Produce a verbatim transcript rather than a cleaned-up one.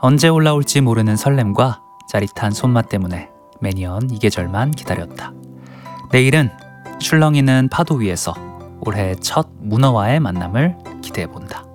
언제 올라올지 모르는 설렘과 짜릿한 손맛 때문에 매년 이 계절만 기다렸다. 내일은 출렁이는 파도 위에서 올해 첫 문어와의 만남을 기대해본다.